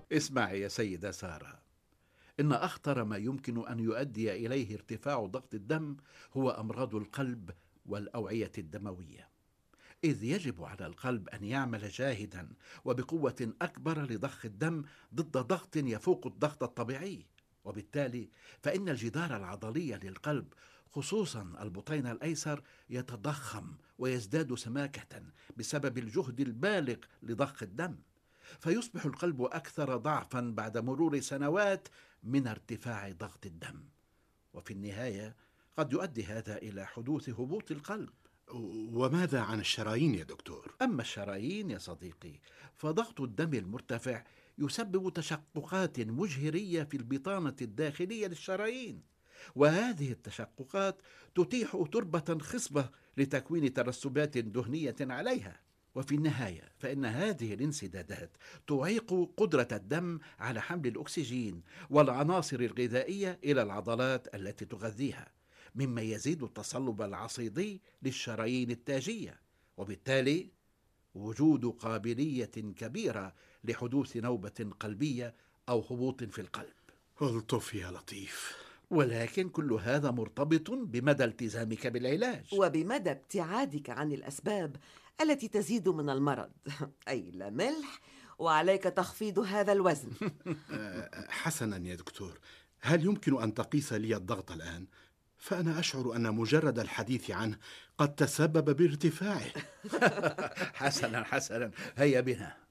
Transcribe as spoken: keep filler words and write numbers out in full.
اسمعي يا سيدة سارة، إن أخطر ما يمكن أن يؤدي إليه ارتفاع ضغط الدم هو أمراض القلب والأوعية الدموية، إذ يجب على القلب أن يعمل جاهدا وبقوة أكبر لضخ الدم ضد ضغط يفوق الضغط الطبيعي. وبالتالي فإن الجدار العضلي للقلب، خصوصا البطين الأيسر، يتضخم ويزداد سماكة بسبب الجهد البالغ لضخ الدم، فيصبح القلب أكثر ضعفا بعد مرور سنوات من ارتفاع ضغط الدم. وفي النهاية قد يؤدي هذا إلى حدوث هبوط القلب. وماذا عن الشرايين يا دكتور؟ أما الشرايين يا صديقي، فضغط الدم المرتفع يسبب تشققات مجهرية في البطانة الداخلية للشرايين، وهذه التشققات تتيح تربة خصبة لتكوين ترسبات دهنية عليها. وفي النهاية فإن هذه الانسدادات تعيق قدرة الدم على حمل الأكسجين والعناصر الغذائية إلى العضلات التي تغذيها، مما يزيد التصلب العصيدي للشرايين التاجية، وبالتالي وجود قابلية كبيرة لحدوث نوبة قلبية أو هبوط في القلب. الطف يا لطيف. ولكن كل هذا مرتبط بمدى التزامك بالعلاج. وبمدى ابتعادك عن الأسباب التي تزيد من المرض أي لا ملح، وعليك تخفيض هذا الوزن. آه، حسنا يا دكتور، هل يمكن أن تقيس لي الضغط الآن؟ فأنا أشعر أن مجرد الحديث عنه قد تسبب بارتفاعه. حسنا حسنا، هيا بنا.